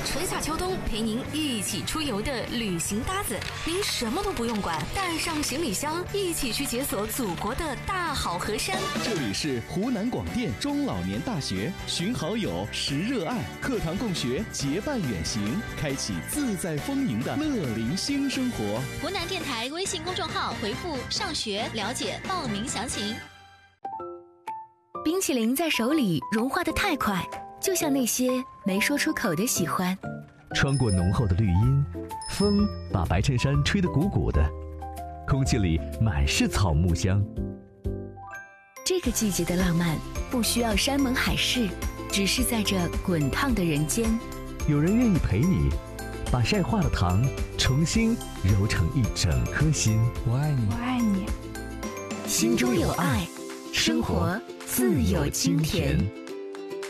春夏秋冬陪您一起出游的旅行搭子，您什么都不用管，带上行李箱，一起去解锁祖国的大好河山。 这里是湖南广电中老年大学，寻好友，识热爱，课堂共学，结伴远行，开启自在丰盈的乐龄新生活。 湖南电台微信公众号回复“上学”了解报名详情。 冰淇淋在手里融化得太快，就像那些没说出口的喜欢。 穿过浓厚的绿荫，风把白衬衫吹得鼓鼓的，空气里满是草木香。 这个季节的浪漫不需要山盟海誓，只是在这滚烫的人间， 有人愿意陪你，把晒化的糖重新揉成一整颗心。 我爱你， 我爱你， 心中有爱，生活自有清甜。